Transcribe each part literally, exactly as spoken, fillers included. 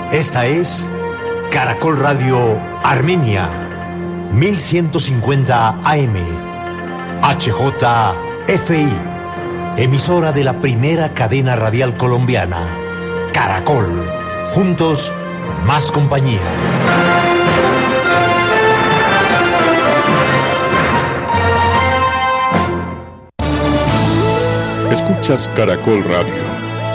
Esta es Caracol Radio Armenia, mil ciento cincuenta A M, H J F I, emisora de la primera cadena radial colombiana, Caracol. Juntos, más compañía. Escuchas Caracol Radio.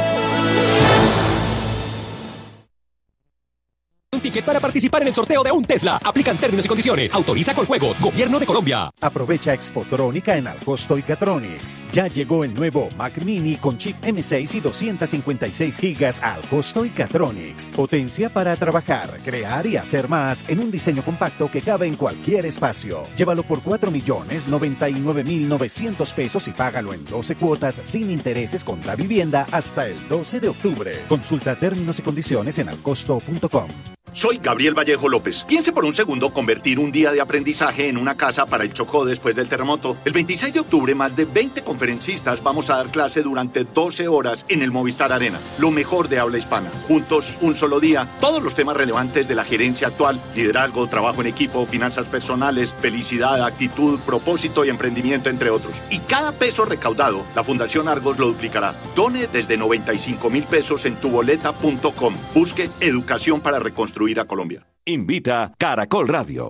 Un ticket para participar en el sorteo de un Tesla. Aplican términos y condiciones. Autoriza Coljuegos. Gobierno de Colombia. Aprovecha Expotrónica en Alcosto y Catronics. Ya llegó el nuevo Mac Mini con chip eme seis y doscientos cincuenta y seis gigas a Alcosto y Catronics. Potencia para trabajar, crear y hacer más en un diseño compacto que cabe en cualquier espacio. Llévalo por cuatro millones noventa y nueve mil novecientos pesos y págalo en doce cuotas sin intereses contra vivienda hasta el doce de octubre. Consulta términos y condiciones en alcosto punto com. Soy Gabriel Vallejo López. Piense por un segundo convertir un día de aprendizaje en una casa para el Chocó después del terremoto. El veintiséis de octubre, más de veinte conferencistas vamos a dar clase durante doce horas en el Movistar Arena. Lo mejor de habla hispana. Juntos, un solo día. Todos los temas relevantes de la gerencia actual. Liderazgo, trabajo en equipo, finanzas personales, felicidad, actitud, propósito y emprendimiento, entre otros. Y cada peso recaudado, la Fundación Argos lo duplicará. Done desde noventa y cinco mil pesos en tuboleta punto com. Busque educación para reconstruir a Colombia. Invita Caracol Radio.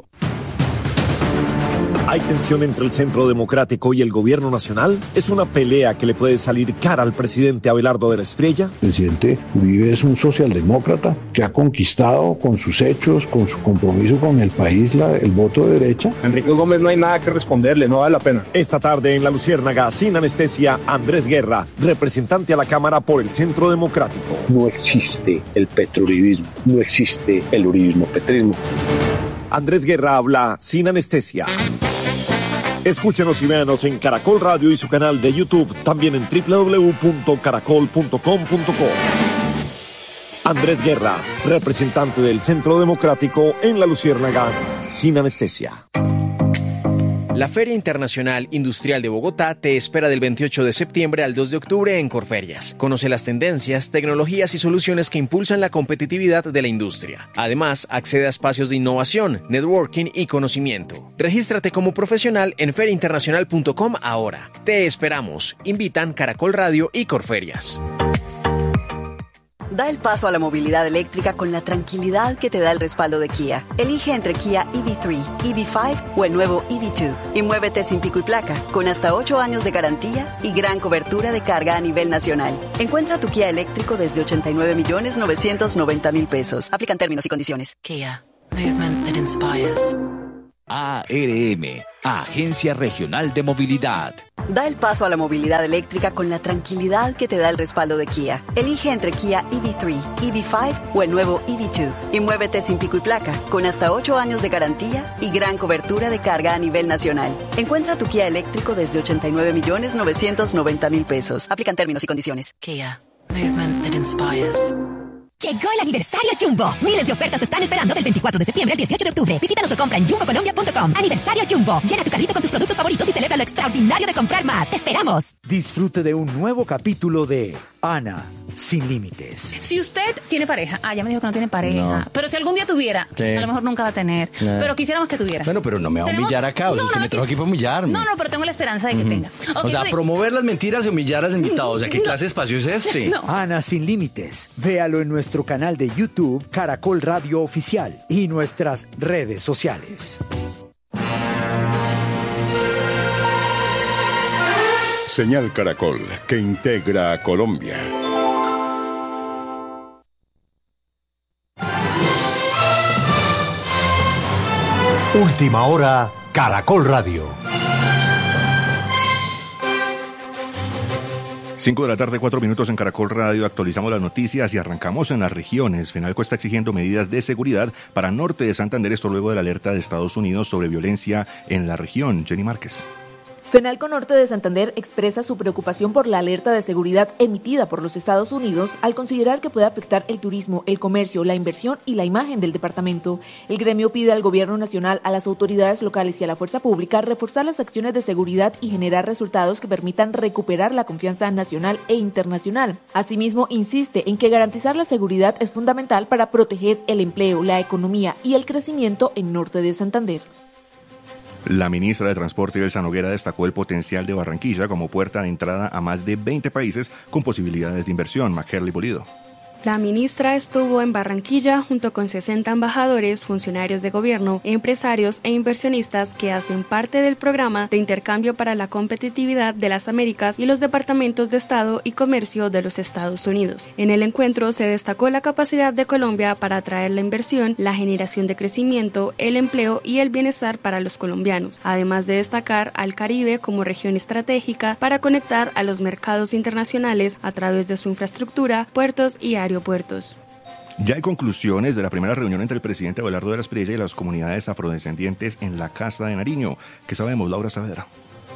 ¿Hay tensión entre el Centro Democrático y el Gobierno Nacional? ¿Es una pelea que le puede salir cara al presidente Abelardo de la Espriella? El presidente Uribe es un socialdemócrata que ha conquistado con sus hechos, con su compromiso con el país, la, el voto de derecha. Enrique Gómez no hay nada que responderle, no vale la pena. Esta tarde en La Luciérnaga, sin anestesia, Andrés Guerra, representante a la Cámara por el Centro Democrático. No existe el petrouribismo, no existe el uribismo-petrismo. Andrés Guerra habla sin anestesia. Escúchenos y véanos en Caracol Radio y su canal de YouTube, también en doble u doble u doble u punto caracol punto com punto co. Andrés Guerra, representante del Centro Democrático en La Luciérnaga, sin anestesia. La Feria Internacional Industrial de Bogotá te espera del veintiocho de septiembre al dos de octubre en Corferias. Conoce las tendencias, tecnologías y soluciones que impulsan la competitividad de la industria. Además, accede a espacios de innovación, networking y conocimiento. Regístrate como profesional en feria internacional punto com ahora. Te esperamos. Invitan Caracol Radio y Corferias. Da el paso a la movilidad eléctrica con la tranquilidad que te da el respaldo de Kia. Elige entre Kia E V tres, E V cinco o el nuevo E V dos y muévete sin pico y placa, con hasta ocho años de garantía y gran cobertura de carga a nivel nacional. Encuentra tu Kia eléctrico desde ochenta y nueve millones novecientos noventa mil pesos. Aplican términos y condiciones. Kia, movement that inspires. A R M, Agencia Regional de Movilidad. Da el paso a la movilidad eléctrica con la tranquilidad que te da el respaldo de Kia. Elige entre Kia E V tres, E V cinco o el nuevo E V dos y muévete sin pico y placa, con hasta ocho años de garantía y gran cobertura de carga a nivel nacional. Encuentra tu Kia eléctrico desde ochenta y nueve millones novecientos noventa mil pesos. Aplican términos y condiciones. Kia, movement that inspires. Llegó el aniversario Jumbo. Miles de ofertas te están esperando del veinticuatro de septiembre al dieciocho de octubre. Visítanos o compra en jumbo colombia punto com. Aniversario Jumbo. Llena tu carrito con tus productos favoritos y celebra lo extraordinario de comprar más. ¡Te esperamos! Disfrute de un nuevo capítulo de Ana sin límites. Si usted tiene pareja, ah, ya me dijo que no tiene pareja, No. pero si algún día tuviera, ¿Qué? a lo mejor nunca va a tener, No. pero quisiéramos que tuviera. Bueno, pero no me va a ¿Tenemos? humillar acá, o sea, No, es que no, me no, trajo aquí para humillarme. No, no, pero tengo la esperanza de que Ujú. tenga. O Ok, sea, sí. promover las mentiras y humillar al invitado. O sea, ¿qué clase de espacio es este? No. Ana sin límites. Véalo en nuestro canal de YouTube Caracol Radio Oficial y nuestras redes sociales. Señal Caracol, que integra a Colombia. Última hora, Caracol Radio. cinco de la tarde, cuatro minutos en Caracol Radio. Actualizamos las noticias y arrancamos en las regiones. Fenalco está exigiendo medidas de seguridad para norte de Santander, esto luego de la alerta de Estados Unidos sobre violencia en la región. Jenny Márquez. FENALCO Norte de Santander expresa su preocupación por la alerta de seguridad emitida por los Estados Unidos al considerar que puede afectar el turismo, el comercio, la inversión y la imagen del departamento. El gremio pide al gobierno nacional, a las autoridades locales y a la fuerza pública reforzar las acciones de seguridad y generar resultados que permitan recuperar la confianza nacional e internacional. Asimismo, insiste en que garantizar la seguridad es fundamental para proteger el empleo, la economía y el crecimiento en Norte de Santander. La ministra de Transporte, Elsa Noguera, destacó el potencial de Barranquilla como puerta de entrada a más de veinte países con posibilidades de inversión. Majerly Pulido. La ministra estuvo en Barranquilla junto con sesenta embajadores, funcionarios de gobierno, empresarios e inversionistas que hacen parte del programa de intercambio para la competitividad de las Américas y los departamentos de Estado y Comercio de los Estados Unidos. En el encuentro se destacó la capacidad de Colombia para atraer la inversión, la generación de crecimiento, el empleo y el bienestar para los colombianos, además de destacar al Caribe como región estratégica para conectar a los mercados internacionales a través de su infraestructura, puertos y aeropuertos. Puertos. Ya hay conclusiones de la primera reunión entre el presidente Abelardo de la Espriella y las comunidades afrodescendientes en la Casa de Nariño. ¿Qué sabemos, Laura Saavedra?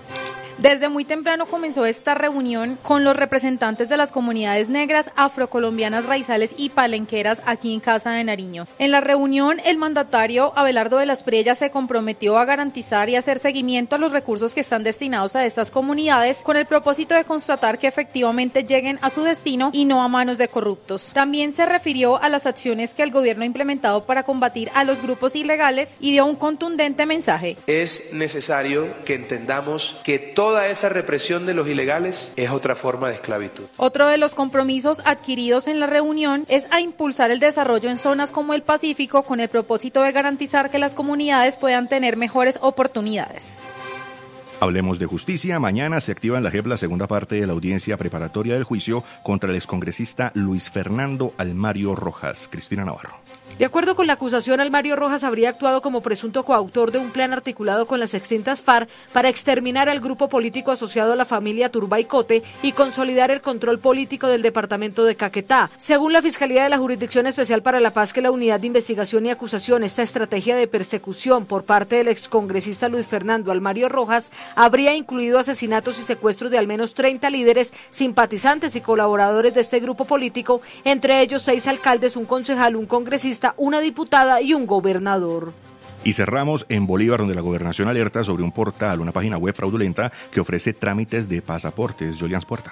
Desde muy temprano comenzó esta reunión con los representantes de las comunidades negras, afrocolombianas, raizales y palenqueras aquí en Casa de Nariño. En la reunión, el mandatario Abelardo de la Espriella se comprometió a garantizar y hacer seguimiento a los recursos que están destinados a estas comunidades con el propósito de constatar que efectivamente lleguen a su destino y no a manos de corruptos. También se refirió a las acciones que el gobierno ha implementado para combatir a los grupos ilegales y dio un contundente mensaje. Es necesario que entendamos que todo Toda esa represión de los ilegales es otra forma de esclavitud. Otro de los compromisos adquiridos en la reunión es a impulsar el desarrollo en zonas como el Pacífico con el propósito de garantizar que las comunidades puedan tener mejores oportunidades. Hablemos de justicia. Mañana se activa en la J E P la segunda parte de la audiencia preparatoria del juicio contra el excongresista Luis Fernando Almario Rojas. Cristina Navarro. De acuerdo con la acusación, Almario Rojas habría actuado como presunto coautor de un plan articulado con las extintas FARC para exterminar al grupo político asociado a la familia Turbay Cote y consolidar el control político del departamento de Caquetá. Según la Fiscalía de la Jurisdicción Especial para la Paz, que la Unidad de Investigación y Acusación, esta estrategia de persecución por parte del excongresista Luis Fernando Almario Rojas habría incluido asesinatos y secuestros de al menos treinta líderes, simpatizantes y colaboradores de este grupo político, entre ellos seis alcaldes, un concejal, un congresista, una diputada y un gobernador. Y cerramos en Bolívar, donde la gobernación alerta sobre un portal, una página web fraudulenta que ofrece trámites de pasaportes. Julián Puerta.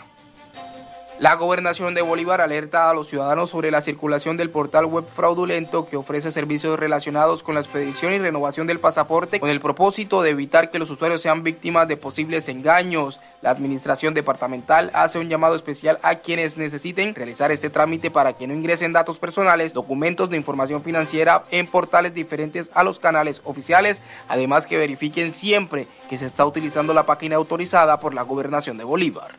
La Gobernación de Bolívar alerta a los ciudadanos sobre la circulación del portal web fraudulento que ofrece servicios relacionados con la expedición y renovación del pasaporte con el propósito de evitar que los usuarios sean víctimas de posibles engaños. La Administración Departamental hace un llamado especial a quienes necesiten realizar este trámite para que no ingresen datos personales, documentos de información financiera en portales diferentes a los canales oficiales, además que verifiquen siempre que se está utilizando la página autorizada por la Gobernación de Bolívar.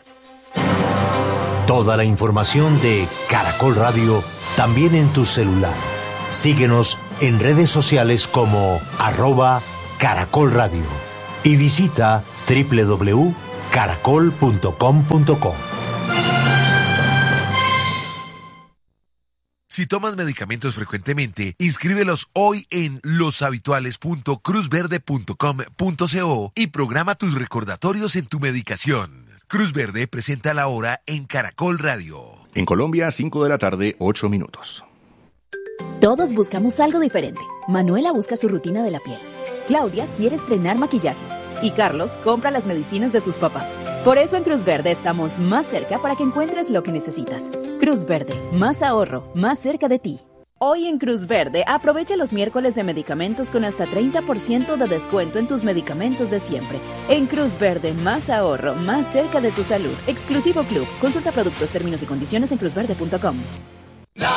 Toda la información de Caracol Radio también en tu celular. Síguenos en redes sociales como arroba Caracol Radio y visita doble u doble u doble u punto caracol punto com punto co. Si tomas medicamentos frecuentemente, inscríbelos hoy en loshabituales punto cruz verde punto com punto co y programa tus recordatorios en tu medicación. Cruz Verde presenta la hora en Caracol Radio. En Colombia, cinco de la tarde, ocho minutos. Todos buscamos algo diferente. Manuela busca su rutina de la piel. Claudia quiere estrenar maquillaje. Y Carlos compra las medicinas de sus papás. Por eso en Cruz Verde estamos más cerca para que encuentres lo que necesitas. Cruz Verde, más ahorro, más cerca de ti. Hoy en Cruz Verde, aprovecha los miércoles de medicamentos con hasta treinta por ciento de descuento en tus medicamentos de siempre. En Cruz Verde, más ahorro, más cerca de tu salud. Exclusivo Club. Consulta productos, términos y condiciones en cruz verde punto com.